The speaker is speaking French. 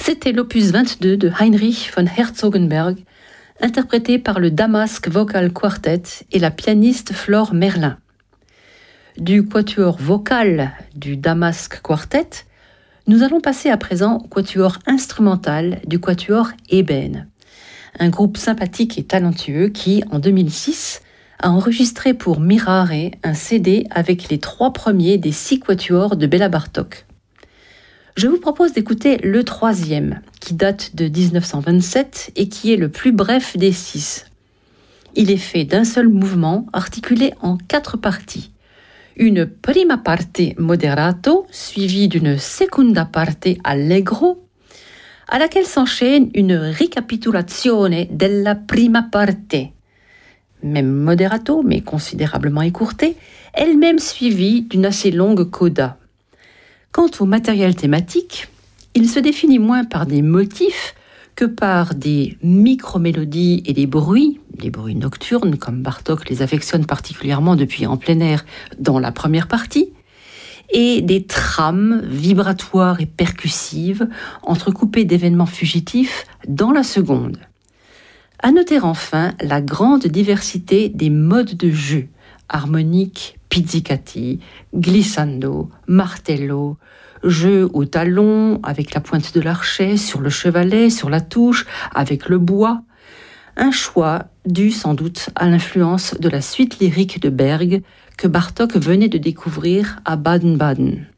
C'était l'opus 22 de Heinrich von Herzogenberg, interprété par le Damask Vocal Quartet et la pianiste Flore Merlin. Du quatuor vocal du Damask Quartet, nous allons passer à présent au quatuor instrumental du quatuor Eben, un groupe sympathique et talentueux qui, en 2006, a enregistré pour Mirare un CD avec les 3 premiers des 6 quatuors de Béla Bartók. Je vous propose d'écouter le 3e, qui date de 1927 et qui est le plus bref des 6. Il est fait d'un seul mouvement articulé en 4 parties. Une prima parte moderato, suivie d'une seconda parte allegro, à laquelle s'enchaîne une ricapitulazione della prima parte, même moderato, mais considérablement écourtée, elle-même suivie d'une assez longue coda. Quant au matériel thématique, il se définit moins par des motifs que par des micro-mélodies et des bruits nocturnes, comme Bartók les affectionne particulièrement depuis En plein air dans la première partie, et des trames vibratoires et percussives entrecoupées d'événements fugitifs dans la seconde. À noter enfin la grande diversité des modes de jeu, harmonique, pizzicati, glissando, martello, jeu au talon avec la pointe de l'archet, sur le chevalet, sur la touche, avec le bois. Un choix dû sans doute à l'influence de la suite lyrique de Berg que Bartók venait de découvrir à Baden-Baden.